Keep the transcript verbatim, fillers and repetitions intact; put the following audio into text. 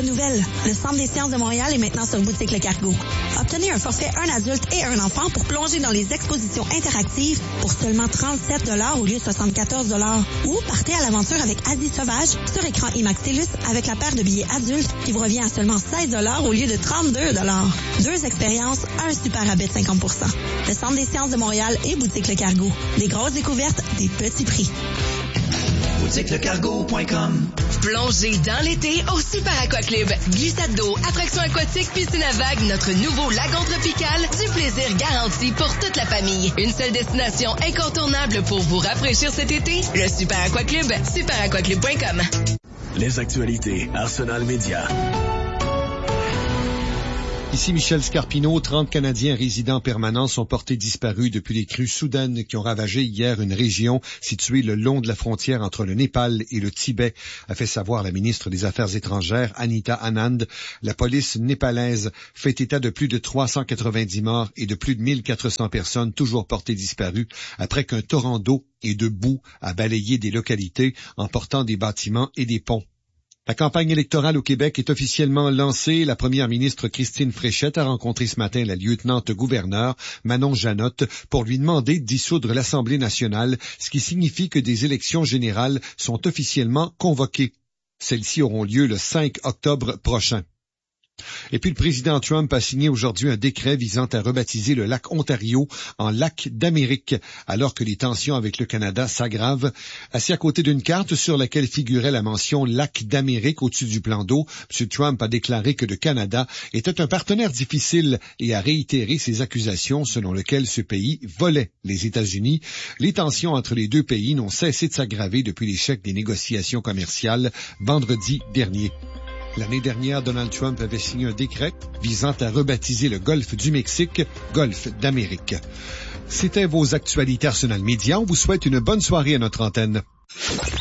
bonne nouvelle, le Centre des sciences de Montréal est maintenant sur Boutique Le Cargo. Obtenez un forfait un adulte et un enfant pour plonger dans les expositions interactives pour seulement trente-sept dollars au lieu de soixante-quatorze dollars. Ou partez à l'aventure avec Asie Sauvage sur écran IMAX TELUS avec la paire de billets adultes qui vous revient à seulement seize dollars au lieu de trente-deux dollars. Deux expériences, un super rabais de cinquante pour cent. Le Centre des sciences de Montréal et Boutique Le Cargo. Des grosses découvertes, des petits prix. boutique le cargo point com. Plongez dans l'été au Super Aqua Club. Glissade d'eau, attractions aquatiques, piscine à vagues, notre nouveau lagon tropical, du plaisir garanti pour toute la famille. Une seule destination incontournable pour vous rafraîchir cet été, le Super Aqua Club, super aqua club point com. Les actualités Arsenal Média. Ici Michel Scarpino. trente Canadiens résidents permanents sont portés disparus depuis les crues soudaines qui ont ravagé hier une région située le long de la frontière entre le Népal et le Tibet, a fait savoir la ministre des Affaires étrangères, Anita Anand. La police népalaise fait état de plus de trois cent quatre-vingt-dix morts et de plus de mille quatre cents personnes toujours portées disparues après qu'un torrent d'eau et de boue a balayé des localités, emportant des bâtiments et des ponts. La campagne électorale au Québec est officiellement lancée. La première ministre Christine Fréchette a rencontré ce matin la lieutenant-gouverneure Manon Janotte pour lui demander de dissoudre l'Assemblée nationale, ce qui signifie que des élections générales sont officiellement convoquées. Celles-ci auront lieu le cinq octobre prochain. Et puis le président Trump a signé aujourd'hui un décret visant à rebaptiser le lac Ontario en lac d'Amérique, alors que les tensions avec le Canada s'aggravent. Assis à côté d'une carte sur laquelle figurait la mention lac d'Amérique au-dessus du plan d'eau, M. Trump a déclaré que le Canada était un partenaire difficile et a réitéré ses accusations selon lesquelles ce pays volait les États-Unis. Les tensions entre les deux pays n'ont cessé de s'aggraver depuis l'échec des négociations commerciales vendredi dernier. L'année dernière, Donald Trump avait signé un décret visant à rebaptiser le golfe du Mexique, golfe d'Amérique. C'était vos actualités Arsenal Média. On vous souhaite une bonne soirée à notre antenne.